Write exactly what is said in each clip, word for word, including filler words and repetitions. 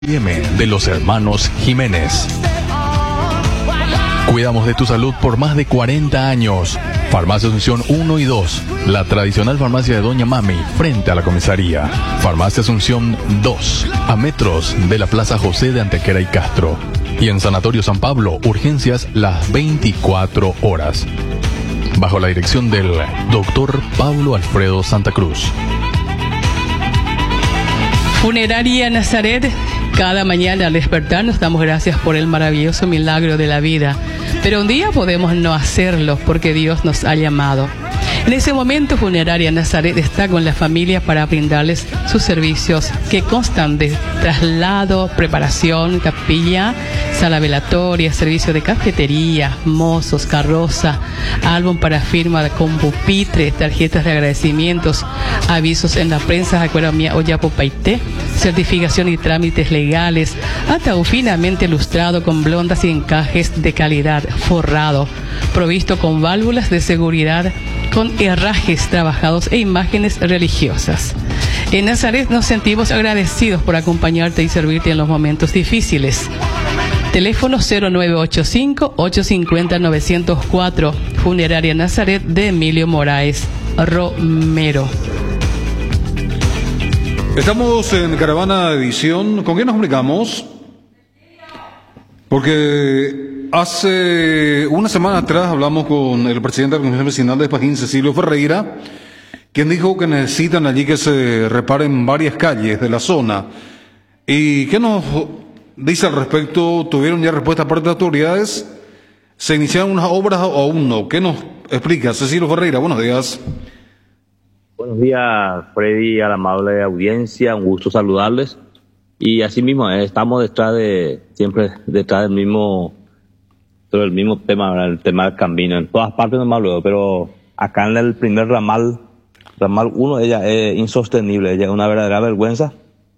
de los hermanos Jiménez. Cuidamos de tu salud por más de cuarenta años. Farmacia Asunción uno y dos, la tradicional farmacia de Doña Mami, frente a la comisaría. Farmacia Asunción dos, a metros de la Plaza José de Antequera y Castro. Y en Sanatorio San Pablo, urgencias las veinticuatro horas. Bajo la dirección del doctor Pablo Alfredo Santa Cruz. Funeraria Nazaret. Cada mañana al despertar nos damos gracias por el maravilloso milagro de la vida. Pero un día podemos no hacerlo porque Dios nos ha llamado. En ese momento, Funeraria Nazaret está con la familia para brindarles sus servicios que constan de traslado, preparación, capilla, sala velatoria, servicio de cafetería, mozos, carroza, álbum para firma con pupitre, tarjetas de agradecimientos, avisos en la prensa, acuerdomía Oyapopaité, certificación y trámites legales, ataúd finamente ilustrado con blondas y encajes de calidad, forrado, provisto con válvulas de seguridad, con herrajes trabajados e imágenes religiosas. En Nazaret nos sentimos agradecidos por acompañarte y servirte en los momentos difíciles. Teléfono cero nueve ocho cinco, ocho cinco cero, nueve cero cuatro, Funeraria Nazaret de Emilio Moraes Romero. Estamos en Caravana Edición. ¿Con quién nos comunicamos? Porque hace una semana atrás hablamos con el presidente de la Comisión Vecinal de Espajín, Cecilio Ferreira, quien dijo que necesitan allí que se reparen varias calles de la zona. ¿Y qué nos dice al respecto? ¿Tuvieron ya respuesta por parte de autoridades? ¿Se iniciaron unas obras o aún no? ¿Qué nos explica Cecilio Ferreira? Buenos días. Buenos días, Freddy, a la amable audiencia, un gusto saludarles. Y así mismo, eh, estamos detrás de, siempre detrás del mismo, del mismo tema, ¿verdad? El tema del camino. En todas partes no más luego, pero acá en el primer ramal, ramal uno, ella es insostenible, ella es una verdadera vergüenza.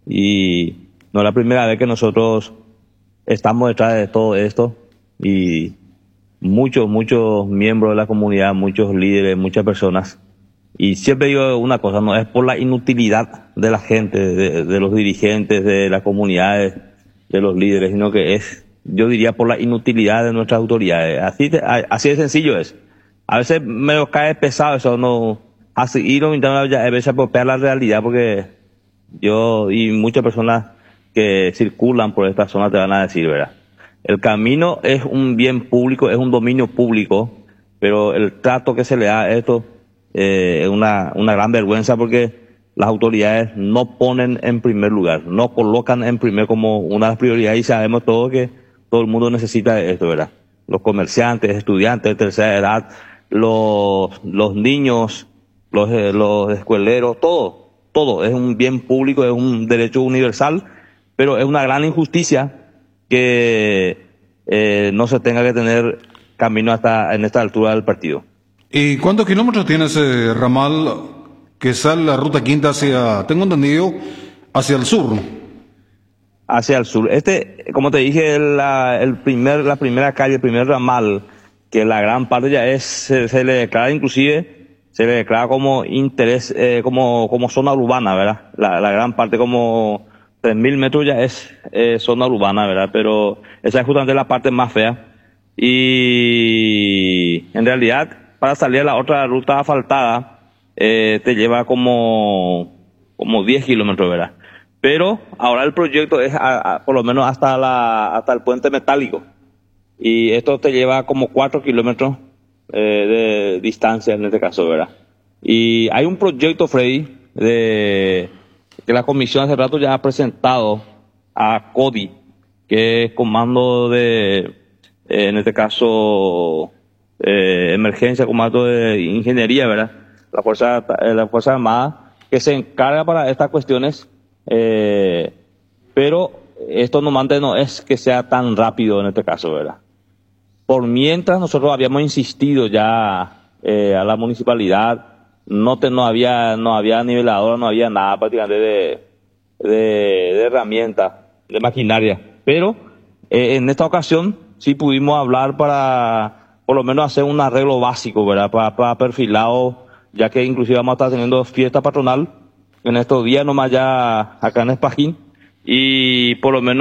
Y no es la primera vez que nosotros estamos detrás de todo esto. Y muchos, muchos miembros de la comunidad, muchos líderes, muchas personas. Y siempre digo una cosa, no es por la inutilidad de la gente, de, de los dirigentes, de las comunidades, de los líderes, sino que es, yo diría, por la inutilidad de nuestras autoridades. Así de, así de sencillo es. A veces me cae pesado eso, no, así ir intentando a veces apropiar la realidad, porque yo y muchas personas que circulan por esta zona te van a decir, ¿verdad? El camino es un bien público, es un dominio público, pero el trato que se le da a esto Eh, es una, una gran vergüenza, porque las autoridades no ponen en primer lugar, no colocan en primer como una de las prioridades, y sabemos todos que todo el mundo necesita de esto, ¿verdad? Los comerciantes, estudiantes de tercera edad, los, los niños, los, los escueleros, todo, todo es un bien público, es un derecho universal, pero es una gran injusticia que eh, no se tenga que tener camino hasta en esta altura del partido. ¿Y cuántos kilómetros tiene ese ramal que sale la ruta quinta hacia, tengo entendido, hacia el sur? Hacia el sur. Este, como te dije, la, el primer, la primera calle, el primer ramal, que la gran parte ya es, se, se le declara inclusive, se le declara como interés, eh, como, como zona urbana, ¿verdad? La, la gran parte, como tres mil metros ya es eh, zona urbana, ¿verdad? Pero esa es justamente la parte más fea. Y en realidad, para salir a la otra ruta asfaltada, eh, te lleva como, como diez kilómetros, ¿verdad? Pero ahora el proyecto es a, a, por lo menos hasta la, hasta el puente metálico. Y esto te lleva como cuatro kilómetros eh, de distancia en este caso, ¿verdad? Y hay un proyecto, Freddy, de, que la comisión hace rato ya ha presentado a CODI, que es Comando de, eh, en este caso, Eh, emergencia, comando de ingeniería, ¿verdad? La Fuerza, la Fuerza Armada, que se encarga para estas cuestiones, eh, pero esto no, no es que sea tan rápido en este caso, ¿verdad? Por mientras nosotros habíamos insistido ya eh, a la municipalidad, no, te, no había no había niveladora, no había nada prácticamente de, de, de herramientas, de maquinaria, pero eh, en esta ocasión sí pudimos hablar para por lo menos hacer un arreglo básico, ¿verdad? Para, para perfilado, ya que inclusive vamos a estar teniendo fiesta patronal en estos días nomás ya acá en Espajín, y por lo menos